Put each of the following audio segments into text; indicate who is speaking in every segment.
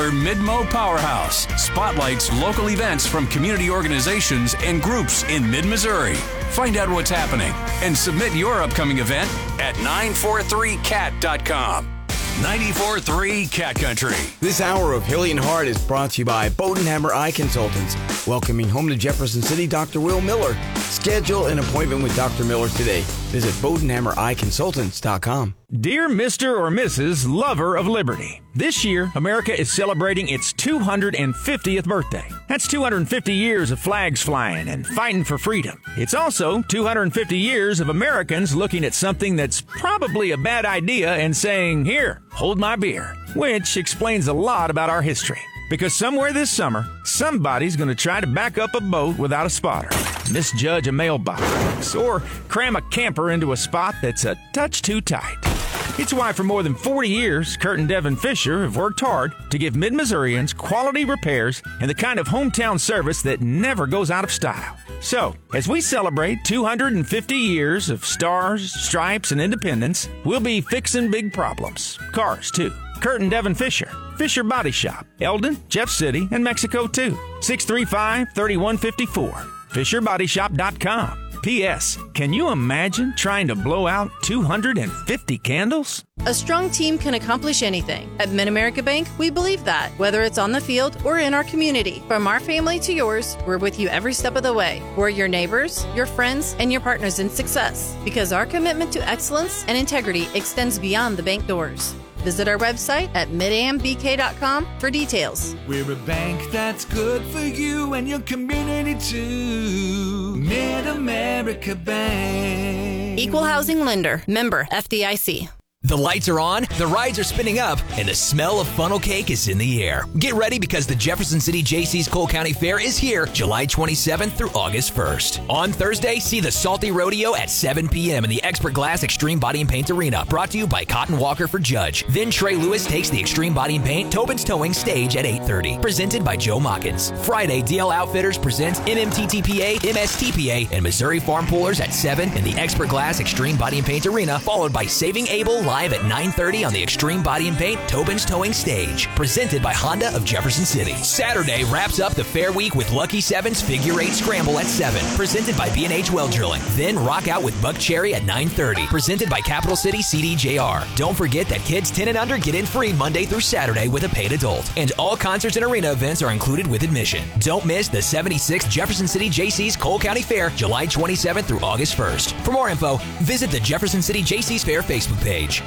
Speaker 1: Dealer Mid-Mo Powerhouse spotlights local events from community organizations and groups in mid-Missouri. Find out what's happening and submit your upcoming event at 943cat.com. 94.3 Cat Country.
Speaker 2: This hour of Hilly and Hard is brought to you by Bodenhammer Eye Consultants. Welcoming home to Jefferson City, Dr. Will Miller. Schedule an appointment with Dr. Miller today. Visit BodenhammerEyeConsultants.com.
Speaker 3: Dear Mr. or Mrs. Lover of Liberty, this year, America is celebrating its 250th birthday. That's 250 years of flags flying and fighting for freedom. It's also 250 years of Americans looking at something that's probably a bad idea and saying, "Here, hold my beer," which explains a lot about our history. Because somewhere this summer, somebody's going to try to back up a boat without a spotter, misjudge a mailbox, or cram a camper into a spot that's a touch too tight. It's why for more than 40 years, Kurt and Devin Fisher have worked hard to give Mid-Missourians quality repairs and the kind of hometown service that never goes out of style. So, as we celebrate 250 years of stars, stripes, and independence, we'll be fixing big problems. Cars, too. Kurt and Devin Fisher. Fisher Body Shop. Eldon, Jeff City, and Mexico, too. 635-3154. FisherBodyShop.com. P.S. Can you imagine trying to blow out 250 candles?
Speaker 4: A strong team can accomplish anything. At Mid-America Bank, we believe that. Whether it's on the field or in our community, from our family to yours, we're with you every step of the way. We're your neighbors, your friends, and your partners in success. Because our commitment to excellence and integrity extends beyond the bank doors. Visit our website at midambk.com for details.
Speaker 5: We're a bank that's good for you and your community too. Mid-America Bank.
Speaker 4: Equal Housing Lender. Member FDIC.
Speaker 6: The lights are on, the rides are spinning up, and the smell of funnel cake is in the air. Get ready because the Jefferson City Jaycees Cole County Fair is here July 27th through August 1st. On Thursday, see the Salty Rodeo at 7 p.m. in the Expert Glass Extreme Body and Paint Arena, brought to you by Cotton Walker for Judge. Then Trey Lewis takes the Extreme Body and Paint Tobin's Towing stage at 8:30, presented by Joe Mockins. Friday, DL Outfitters presents MMTTPA, MSTPA, and Missouri Farm Pullers at 7 in the Expert Glass Extreme Body and Paint Arena, followed by Saving Abel live at 9:30 on the Extreme Body and Paint Tobin's Towing stage, presented by Honda of Jefferson City. Saturday wraps up the Fair Week with Lucky Seven's Figure 8 Scramble at 7, presented by B&H Well Drilling. Then rock out with Buck Cherry at 9:30, presented by Capital City CDJR. Don't forget that kids 10 and under get in free Monday through Saturday with a paid adult. And all concerts and arena events are included with admission. Don't miss the 76th Jefferson City Jaycees Cole County Fair, July 27th through August 1st. For more info, visit the Jefferson City Jaycees Fair Facebook page.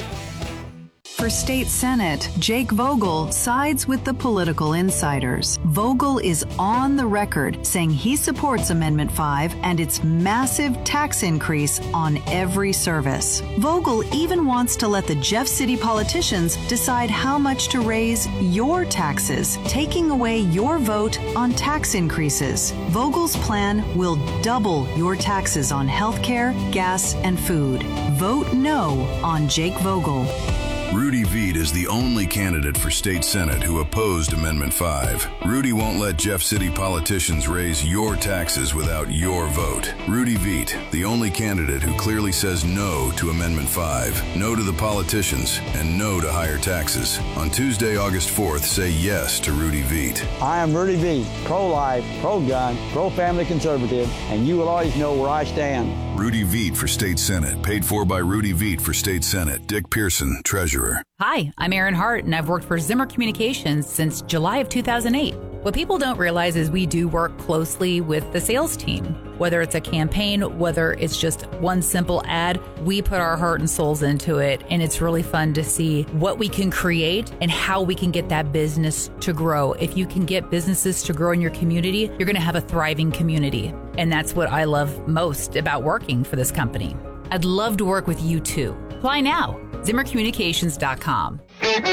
Speaker 7: For state senate, Jake Vogel sides with the political insiders. Vogel is on the record saying he supports Amendment 5 and its massive tax increase on every service. Vogel even wants to let the Jeff City politicians decide how much to raise your taxes, taking away your vote on tax increases. Vogel's plan will double your taxes on healthcare, gas, and food. Vote no on Jake Vogel.
Speaker 8: Rudy Veit is the only candidate for state senate who opposed Amendment 5. Rudy won't let Jeff City politicians raise your taxes without your vote. Rudy Veit, the only candidate who clearly says no to Amendment 5, no to the politicians, and no to higher taxes. On Tuesday, August 4th, say yes to Rudy Veit.
Speaker 9: I am Rudy Veit, pro-life, pro-gun, pro-family conservative, and you will always know where I stand.
Speaker 8: Rudy Veit for state senate, paid for by Rudy Veit for state senate. Dick Pearson, treasurer.
Speaker 10: Hi, I'm Erin Hart, and I've worked for Zimmer Communications since July of 2008. What people don't realize is we do work closely with the sales team. Whether it's a campaign, whether it's just one simple ad, we put our heart and souls into it, and it's really fun to see what we can create and how we can get that business to grow. If you can get businesses to grow in your community, you're going to have a thriving community, and that's what I love most about working for this company. I'd love to work with you too. Apply now. ZimmerCommunications.com.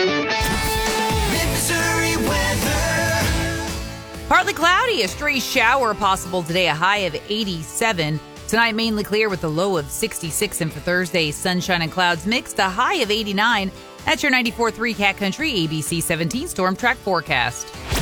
Speaker 5: Missouri weather.
Speaker 10: Partly cloudy, a stray shower possible today, a high of 87. Tonight, mainly clear with a low of 66. And for Thursday, sunshine and clouds mixed, a high of 89. That's your 94.3 Cat Country ABC 17 Storm Track forecast.